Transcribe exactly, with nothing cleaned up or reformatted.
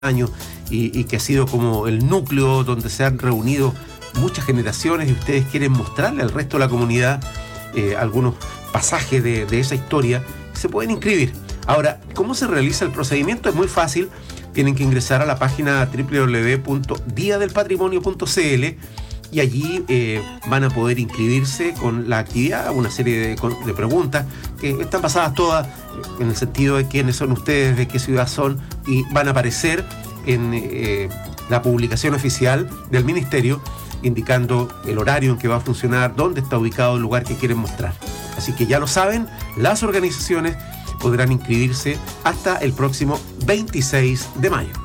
años y, y que ha sido como el núcleo donde se han reunido muchas generaciones y ustedes quieren mostrarle al resto de la comunidad eh, algunos pasajes de, de esa historia, se pueden inscribir. Ahora, ¿cómo se realiza el procedimiento? Es muy fácil. Tienen que ingresar a la página doble u doble u doble u punto día del patrimonio punto c l y allí eh, van a poder inscribirse con la actividad, una serie de, de preguntas que están basadas todas en el sentido de quiénes son ustedes, de qué ciudad son, y van a aparecer en eh, la publicación oficial del Ministerio indicando el horario en que va a funcionar, dónde está ubicado el lugar que quieren mostrar. Así que ya lo saben, las organizaciones podrán inscribirse hasta el próximo veintiséis de mayo.